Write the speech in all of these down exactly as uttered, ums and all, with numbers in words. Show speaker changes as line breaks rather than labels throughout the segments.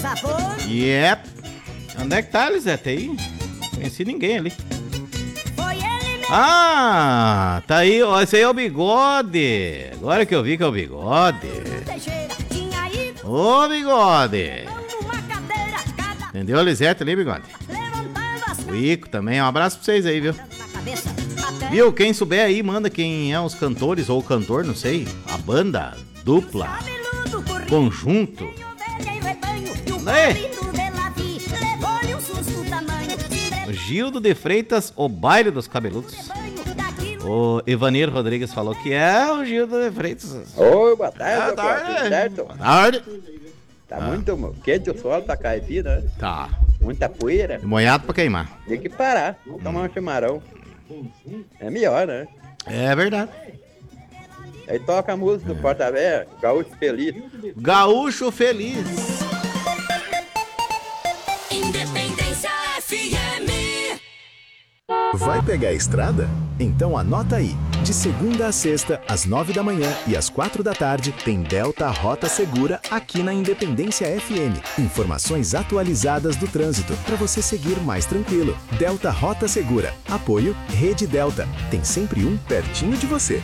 Yep. Onde é que tá, Lisete? Aí? Não conheci ninguém ali. Ah, tá aí, ó, esse aí é o Bigode. Agora que eu vi que é o Bigode. Ô, Bigode. Entendeu, Lisete ali, Bigode? O Ico também, um abraço pra vocês aí, viu? Viu, quem souber aí, manda quem é os cantores ou o cantor, não sei. A banda, dupla, conjunto. Aí. O Gildo de Freitas, o baile dos cabeludos. O Ivanir Rodrigues falou que é o Gildo de Freitas.
Oi, boa tarde,
boa tarde.
Certo?
Boa tarde.
Tá ah. muito quente o sol, tá caipira, né?
Tá.
Muita poeira.
E molhado pra queimar.
Tem que parar, vamos hum. tomar um chimarrão. É melhor, né?
É verdade.
Aí toca a música é. do Porta Velha, Gaúcho Feliz.
Gaúcho Feliz.
Independência F M.
Vai pegar a estrada? Então anota aí. De segunda a sexta, às nove da manhã e às quatro da tarde, tem Delta Rota Segura aqui na Independência F M. Informações atualizadas do trânsito para você seguir mais tranquilo. Delta Rota Segura. Apoio Rede Delta. Tem sempre um pertinho de você.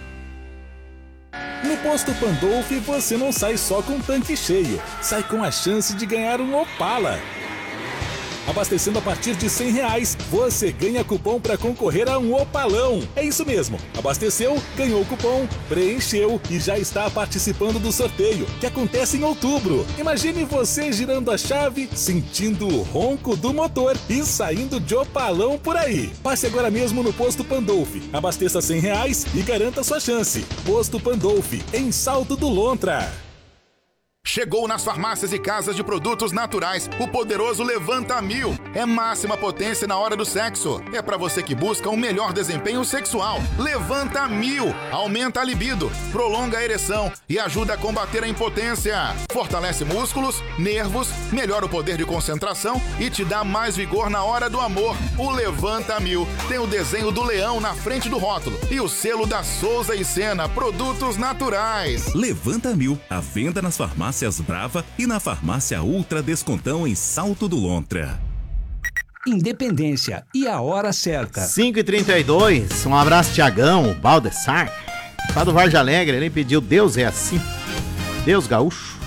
No Posto Pandolfi você não sai só com tanque cheio, sai com a chance de ganhar um Opala. Abastecendo a partir de cem reais, você ganha cupom para concorrer a um Opalão. É isso mesmo, abasteceu, ganhou o cupom, preencheu e já está participando do sorteio, que acontece em outubro. Imagine você girando a chave, sentindo o ronco do motor e saindo de Opalão por aí. Passe agora mesmo no Posto Pandolfi, abasteça cem reais e garanta sua chance. Posto Pandolfi, em Salto do Lontra.
Chegou nas farmácias e casas de produtos naturais o poderoso Levanta Mil. É máxima potência na hora do sexo. É pra você que busca um melhor desempenho sexual. Levanta Mil. Aumenta a libido, prolonga a ereção e ajuda a combater a impotência. Fortalece músculos, nervos, melhora o poder de concentração e te dá mais vigor na hora do amor. O Levanta Mil tem o desenho do leão na frente do rótulo e o selo da Souza e Sena Produtos Naturais.
Levanta Mil, à venda nas farmácias Brava e na farmácia Ultra Descontão em Salto do Lontra.
Independência e a hora certa.
cinco e trinta e dois, um abraço Tiagão, Baldessar. Lá do Vargem Alegre, ele pediu Deus é assim. Deus gaúcho.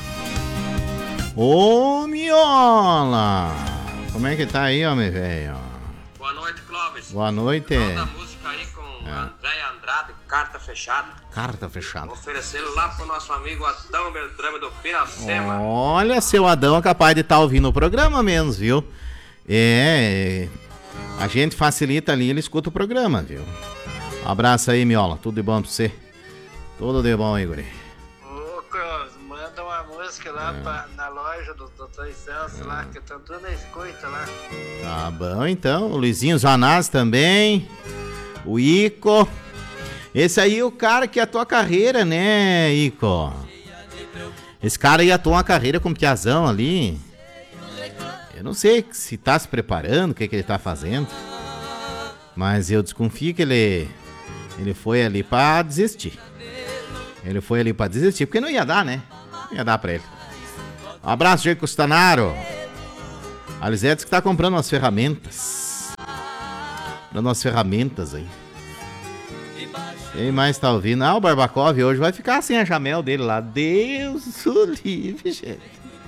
Ô, Miola! Como é que tá aí, homem velho?
Boa noite, Clóvis.
Boa noite.
Manda a música aí com é. André Andrade, Carta Fechada.
Carta Fechada.
Oferecendo lá pro nosso amigo Adão Beltrame do Piracema.
Olha, seu Adão é capaz de estar tá ouvindo o programa menos, viu? É, a gente facilita ali, ele escuta o programa, viu? Um abraço aí, Miola. Tudo de bom pra você. Tudo de bom, Igor.
Ô, Clóvis, manda uma música lá é. pra, na loja do doutor Celso lá, que tá tudo na escuta lá.
Tá bom, então. O Luizinho Zanaz também. O Ico. Esse aí é o cara que atua a carreira, né, Ico? Esse cara aí atua uma carreira com o Piazão ali. Eu não sei se tá se preparando, o que, que ele tá fazendo. Mas eu desconfio que ele, ele foi ali pra desistir. Ele foi ali pra desistir, porque não ia dar, né? Não ia dar pra ele. Um abraço, Diego Custanaro. A Lisete que tá comprando umas ferramentas. Comprando umas ferramentas aí. Quem mais tá ouvindo? Ah, o Barbakov hoje vai ficar sem a Jamel dele lá. Deus o livre, gente.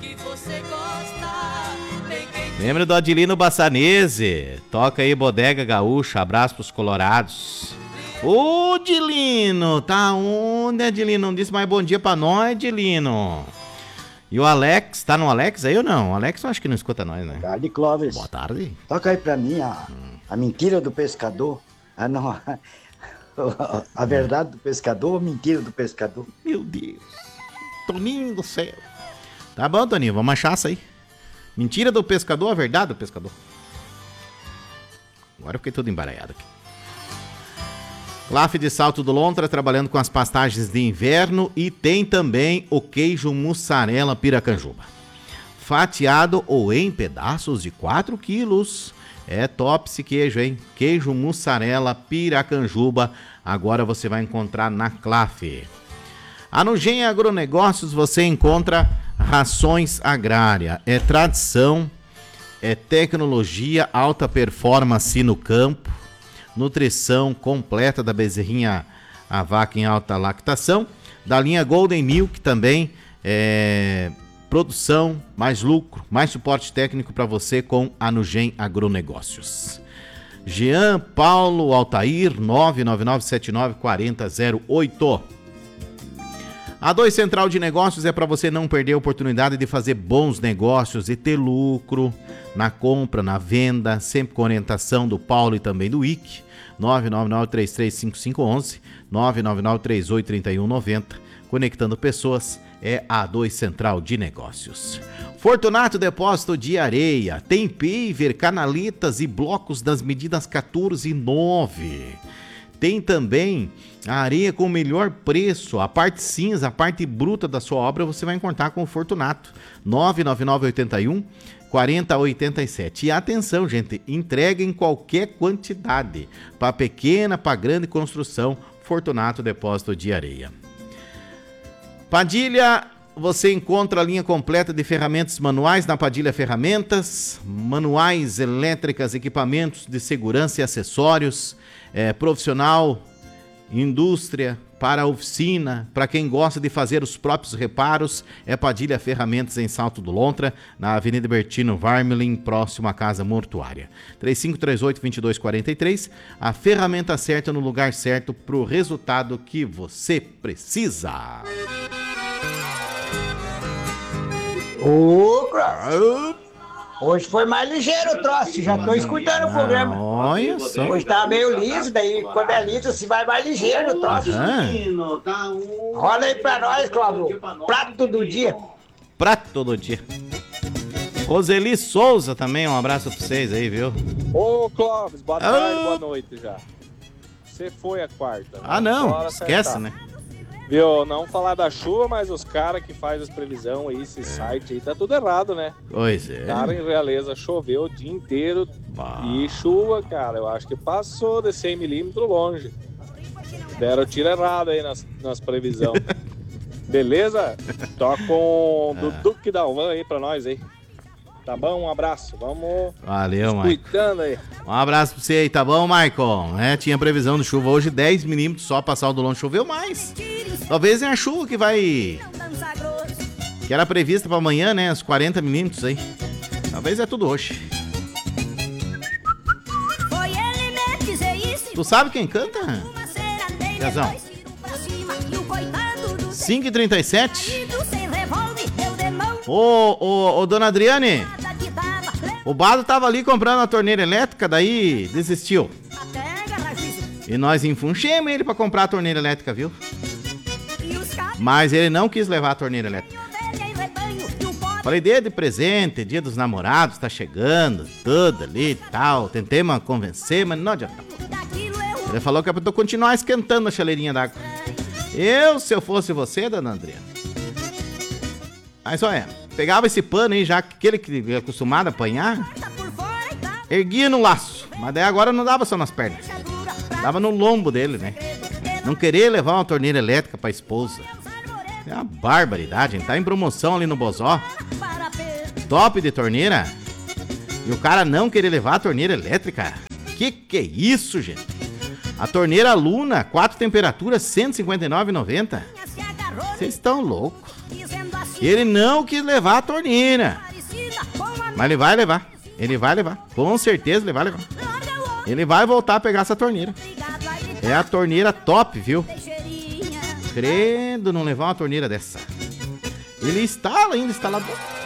Lembra do Adilino Bassanese? Toca aí Bodega Gaúcha. Abraço pros colorados. Ô, Adilino, tá onde, Adilino? Não disse mais bom dia pra nós, Adilino. E o Alex, tá no Alex aí ou não? O Alex eu acho que não escuta nós, né?
Boa tarde, Clóvis.
Boa tarde.
Toca aí pra mim a, hum. a mentira do pescador. Ah, não... A verdade do pescador ou a mentira do pescador?
Meu Deus. Toninho do céu. Tá bom, Toninho, vamos achar isso aí. Mentira do pescador, a verdade do pescador. Agora eu fiquei tudo embaralhado aqui. Clafe de Salto do Lontra, trabalhando com as pastagens de inverno. E tem também o queijo mussarela Piracanjuba. Fatiado ou em pedaços de quatro quilos. É top esse queijo, hein? Queijo mussarela Piracanjuba. Agora você vai encontrar na Clafe. A Nugem Agronegócios você encontra Rações Agrária. É tradição, é tecnologia, alta performance no campo, nutrição completa da bezerrinha, a vaca em alta lactação, da linha Golden Milk também, é, produção, mais lucro, mais suporte técnico para você com a Nugem Agronegócios. Jean Paulo Altair, nove nove nove sete nove quatro zero zero oito. A dois Central de Negócios é para você não perder a oportunidade de fazer bons negócios e ter lucro na compra, na venda, sempre com orientação do Paulo e também do I C. nove nove nove três três cinco cinco um um, nove nove nove três oito três um nove zero. Conectando pessoas é a dois Central de Negócios. Fortunato Depósito de Areia. Tem paver, canaletas e blocos das medidas quatorze e nove. Tem também a areia com o melhor preço, a parte cinza, a parte bruta da sua obra você vai encontrar com o Fortunato. nove nove nove oito um quatro zero oito sete. E atenção, gente, entrega em qualquer quantidade, para pequena, para grande construção, Fortunato Depósito de Areia. Padilha, você encontra a linha completa de ferramentas manuais na Padilha Ferramentas, manuais, elétricas, equipamentos de segurança e acessórios, é, profissional, indústria, para a oficina, para quem gosta de fazer os próprios reparos, é Padilha Ferramentas em Salto do Lontra, na Avenida Bertino Varmelin, próximo à Casa Mortuária. três cinco três oito, dois dois quatro três, a ferramenta certa no lugar certo para o resultado que você precisa.
Ô, Cross. Hoje foi mais ligeiro o troço, já tô escutando o programa.
Olha só.
Hoje tá meio liso, daí quando é liso se vai mais ligeiro o troço.
Aham.
Rola aí pra nós, Cláudio. Prato do dia.
Prato do dia. Roseli Souza também, um abraço pra vocês aí, viu?
Ô, Clóvis, boa tarde, oh. boa noite já. Você foi a quarta.
Ah, não, esquece, né?
Viu, não falar da chuva, mas os caras que fazem as previsões aí, esse é. site aí, tá tudo errado, né?
Pois é.
Cara, em Realeza choveu o dia inteiro bah. E chuva, cara, eu acho que passou de cem milímetros longe. Deram tiro errado aí nas, nas previsões. Beleza? Toca com o ah. Duque Dalvan aí pra nós aí. Tá bom? Um abraço. Vamos.
Valeu, Maicon.
Cuidando aí.
Um abraço pra você aí, tá bom, Maicon? É, tinha previsão de chuva hoje, dez milímetros só, passar o do longe, choveu mais. Talvez é a chuva que vai... Que era prevista pra amanhã, né? Uns quarenta milímetros aí. Talvez é tudo hoje. Tu sabe quem canta? Pezão. cinco e trinta e sete. Ô, ô, ô, dona Adriane, o Bado tava ali comprando a torneira elétrica, daí desistiu. E nós enfunchemos ele pra comprar a torneira elétrica, viu? Mas ele não quis levar a torneira elétrica. Falei, dia de presente, dia dos namorados, tá chegando, tudo ali e tal. Tentei me convencer, mas não adianta. Ele falou que é pra eu continuar esquentando a chaleirinha d'água. Eu, se eu fosse você, dona Adriane. Mas olha, pegava esse pano aí, já aquele que é acostumado a apanhar, erguia no laço. Mas daí agora não dava só nas pernas, dava no lombo dele, né? Não querer levar uma torneira elétrica pra esposa. É uma barbaridade, hein? Tá em promoção ali no Bozó. Top de torneira. E o cara não querer levar a torneira elétrica. Que que é isso, gente? A torneira Luna, quatro temperaturas, cento e cinquenta e nove reais e noventa centavos. Vocês estão loucos. Ele não quis levar a torneira. Mas ele vai levar. Ele vai levar. Com certeza ele vai levar. Ele vai voltar a pegar essa torneira. É a torneira top, viu? Credo, não levar uma torneira dessa. Ele instala ainda, instalador.